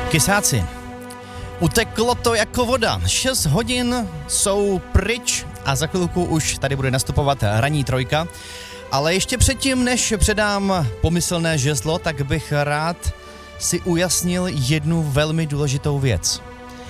Kysáci. Uteklo to jako voda. 6 hodin jsou pryč a za chvilku už tady bude nastupovat ranní trojka. Ale ještě předtím, než předám pomyslné žezlo, tak bych rád si ujasnil jednu velmi důležitou věc.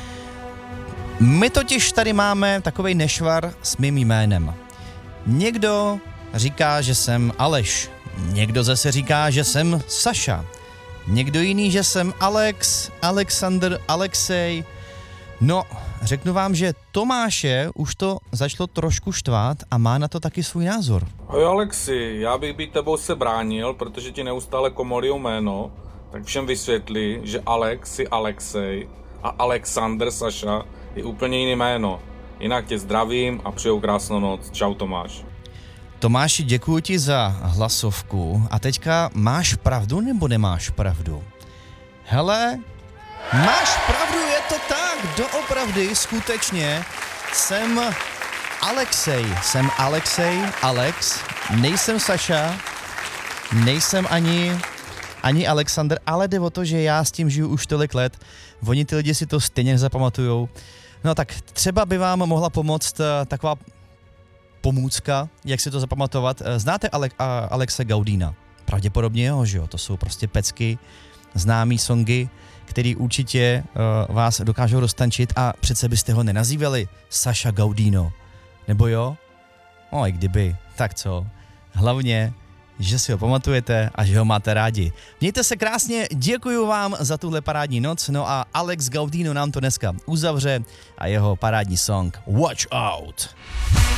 My totiž tady máme takovej nešvar s mým jménem. Někdo říká, že jsem Aleš, někdo zase říká, že jsem Saša, někdo jiný, že jsem Alex, Alexander, Alexej. No, řeknu vám, že Tomáše už to začalo trošku štvát a má na to taky svůj názor. Ahoj Alexi, já bych být tebou se bránil, protože ti neustále komolujou jméno, tak všem vysvětli, že Alex je Alexej a Alexander Saša je úplně jiný jméno. Jinak tě zdravím a přeju krásnou noc. Čau Tomáš. Tomáši, děkuji ti za hlasovku. A teďka máš pravdu nebo nemáš pravdu? Hele, máš pravdu, je to tak, doopravdy, skutečně. Jsem Alexej, Alex, nejsem Saša, nejsem ani Alexander, ale jde o to, že já s tím žiju už tolik let, oni ty lidi si to stejně nezapamatujou. No tak třeba by vám mohla pomoct taková pomůcka, jak si to zapamatovat. Znáte Alexe Gaudína? Pravděpodobně jo, že jo, to jsou prostě pecky, známý songy, který určitě vás dokážou roztančit a přece byste ho nenazývali Saša Gaudino, nebo jo? No i kdyby, tak co? Hlavně, že si ho pamatujete a že ho máte rádi. Mějte se krásně, děkuju vám za tuhle parádní noc, no a Alex Gaudino nám to dneska uzavře a jeho parádní song Watch Out.